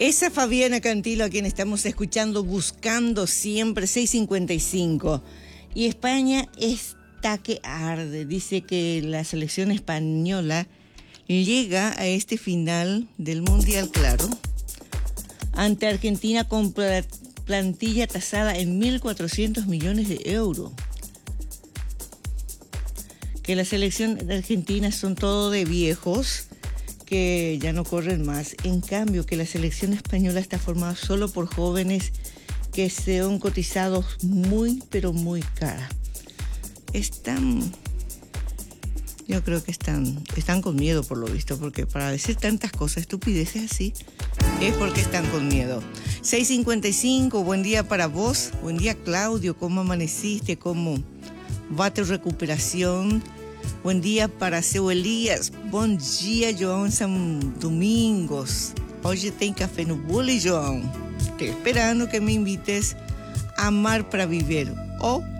Esa Fabiana Cantilo a quien estamos escuchando, buscando siempre, 6:55. Y España está que arde. Dice que la selección española llega a este final del Mundial, claro, ante Argentina con plantilla tasada en 1.400 millones de euros. Que la selección de Argentina son todo de viejos que ya no corren más. En cambio, que la selección española está formada solo por jóvenes que son cotizados muy, pero muy cara. Yo creo que están con miedo por lo visto, porque para decir tantas cosas, estupideces así, es porque están con miedo. 6:55, buen día para vos, buen día Claudio, ¿cómo amaneciste? ¿Cómo va tu recuperación? Buen día para seu Elias, bom dia João São Domingos. Hoje tem café no bule, João. Estoy esperando que me invites a Amar para Viver o